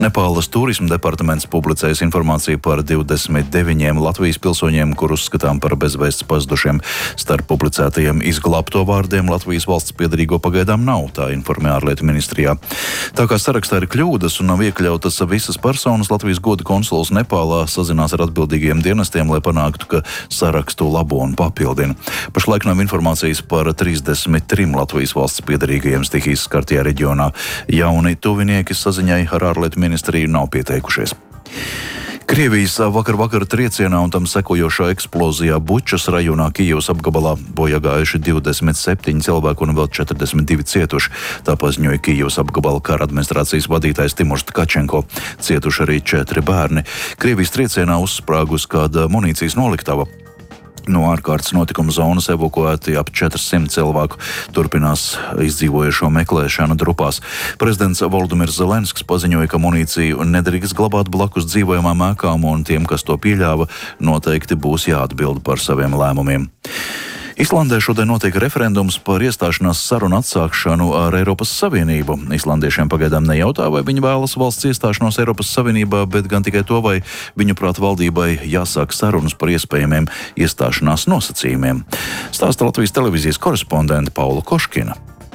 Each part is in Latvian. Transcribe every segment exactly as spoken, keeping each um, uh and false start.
Nepāles turisma departaments publicējas informāciju par divdesmit deviņiem Latvijas pilsoņiem, kur uzskatām par bezvēsts pazudušiem. Starp publicētajiem izglābto vārdiem Latvijas valsts piederīgo pagaidām nav, tā informē ārlietu ministrijā. Tā kā sarakstā ir kļūdas un nav iekļautas visas personas, Latvijas goda konsuls Nepālā sazinās ar atbildīgiem dienestiem, lai panāktu, ka sarakstu labo un papildina. Pašlaik nav informācijas par trīsdesmit trim Latvijas valsts piederīgajiem stihijas skartajā reģionā. Jauni tuvinieki saziņai ar ārlietu ministriju ministriju nav pieteikušies. Krievijas vakar vakar triecienā un tam sekojošā eksplozijā Bučas rajonā Kijevas apgabalā bojā gājuši divdesmit septiņi cilvēki un vēl četrdesmit divi cietuši. Tā paziņoja Kijevas apgabala kara administrācijas vadītājs Timurs Tkačenko. Cietuši arī četri bērni. Krievijas triecienā uzsprāgus kāda munīcijas noliktava. No ārkārtas notikuma zonas evakuēti ap četrsimt cilvēku. Turpinās izdzīvojušo meklēšana drupās. Prezidents Volodimirs Zelenskis paziņoja, ka munīciju nedrīkst glabāt blakus dzīvojamām ēkām, un tiem, kas to pieļāva, noteikti būs jāatbild par saviem lēmumiem. Islandē šodien notiek referendums par iestāšanās sarunu atsākšanu ar Eiropas Savienību. Islandiešiem pagaidām nejautā, vai viņi vēlas valsts iestāšanos Eiropas Savienībā, bet gan tikai to, vai viņuprāt valdībai jāsāk sarunas par iespējamiem iestāšanās nosacījumiem. Stāsta Latvijas televīzijas korespondente Paula Koškina.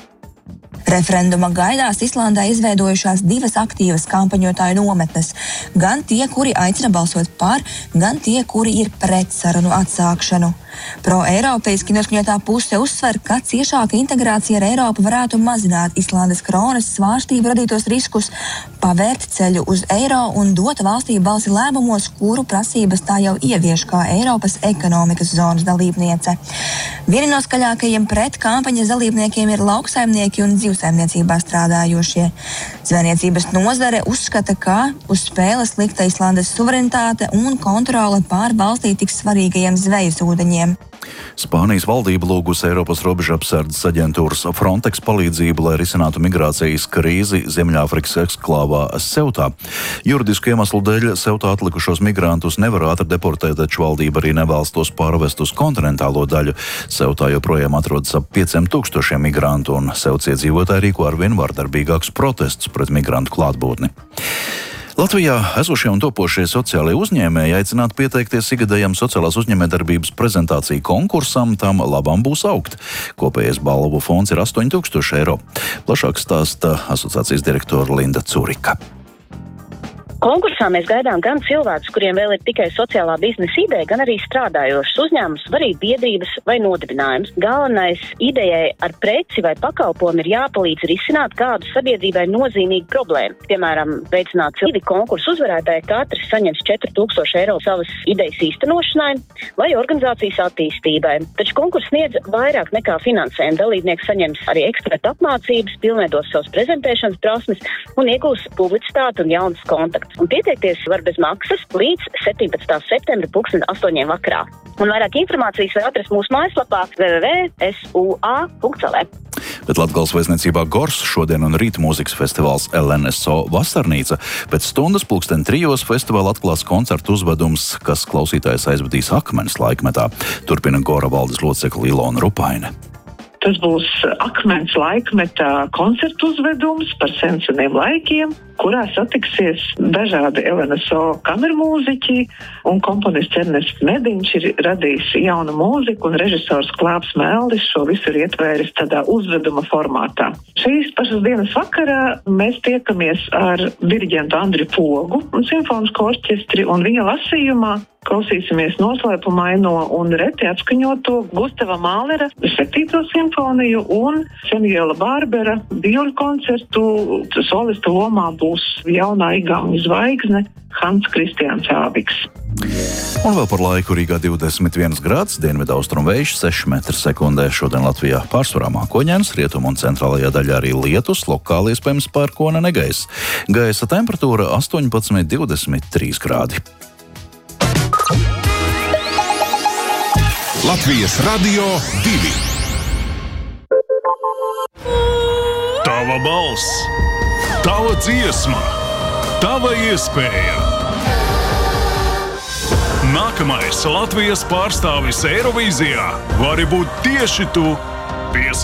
Referenduma gaidās Islandē izveidojušās divas aktīvas kampaņotāju nometnes. Gan tie, kuri aicina balsot par, gan tie, kuri ir pret sarunu atsākšanu. Pro-eiropeiski noskaņotā puse uzsver, ka ciešāka integrācija ar Eiropu varētu mazināt Islandes kronas svārstību radītos riskus, pavērt ceļu uz eiro un dot valstī balsi lēmumos, kuru prasības tā jau ievieš kā Eiropas ekonomikas zonas dalībniece. Vieni no skaļākajiem pret kampaņas dalībniekiem ir lauksaimnieki un dzīvsaimniecībā strādājošie. Zvejniecības nozare uzskata, ka uz spēles likta Islandes suverenitāte un kontrole pār valstī tik svarīgajiem zvejas ūdeņiem. Spānijas valdība lūgusi Eiropas robežapsardzes aģentūras Frontex palīdzību, lai risinātu migrācijas krīzi Ziemeļāfrikas eksklāvā Seutā. Juridisku iemeslu dēļ Seutā atlikušos migrantus nevar ātri deportēt, taču valdība arī nevēlas tos pārvest uz kontinentālo daļu. Seutā joprojām atrodas ap pieciem tūkstošiem migrantu, un Seutas iedzīvotāji rīko arvien vardarbīgākus protestus pret migrantu klātbūtni. Latvijā esošie un topošie sociālie uzņēmēji aicināti pieteikties ikgadējam sociālās uzņēmējdarbības prezentāciju konkursam, tam labam būs augt. Kopējais balvu fonds ir astoņi tūkstoši eiro. Plašāk stāsta asociācijas direktora Linda Curika. Konkursā mēs gaidām gan cilvēkus, kuriem vēl ir tikai sociālā biznesa ideja, gan arī strādājošus uzņēmumus, var arī biedrības vai nodibinājums. Galvenais idejai ar preci vai pakalpojumu ir jāpalīdz risināt kādu sabiedrībai nozīmīgu problēmu. Piemēram, veicināt cilvēku konkursu uzvarētāji katrs saņems četri tūkstoši eiro savas idejas īstenošanai vai organizācijas attīstībai. Taču konkurss sniedz vairāk nekā finansējumu. Dalībnieks saņems arī ekspertu apmācības, pilnveidos savas prezentēšanas prasmes un iegūs publicitāti un jaunas kontaktus. Un pieteikties var bez maksas līdz septiņpadsmitā septembra pulksten astoņiem vakarā. Un vairāk informācijas var atrast mūsu mājaslapā w w w punkt s u a punkt l v. Bet Latgales vēstniecībā Gors šodien un rīt mūzikas festivāls L N S O Vasarnīca. Pēc stundas pulksten trijos festivāla atklās koncertu uzvedums, kas klausītājs aizvedīs akmens laikmetā. Turpina Gora valdes locekle Ilona Rupaine. Tas būs akmens laikmetā koncertu uzvedums par senseniem laikiem, kurā satiksies dažādi L N S O kamermūziķi, un komponists Ernests Mediņš ir radījis jaunu mūziku, un režisors Klāps Meldis šo visu ir ietvēris tādā uzveduma formātā. Šīs pašas dienas vakarā mēs tiekamies ar diriģentu Andriu Pogu un simfonisko orķestri, un viņa lasījumā klausīsimies noslēpumaino un reti atskaņoto Gustava Mālera septīto simfoniju un Samuela Bārbera vioļu koncertu. Solista lomā būs jaunā igauņu zvaigzne Hans Kristiāns Āviks. Un vēl par laiku Rīgā divdesmit viens grāds, dienvidu austrumu vējš seši metri sekundē. Šodien Latvijā pārsvarā mākoņdienas, rietumu un centrālajā daļā arī lietus, lokāli iespējams pērkona negaiss. Gaisa temperatūra astoņpadsmit divdesmit trīs grādi. Latvijas Radio divi. Tava balss, tava dziesma, tava iespēja. Nākamais Latvijas pārstāvis Eirovīzijā vari būt tieši tu. Pies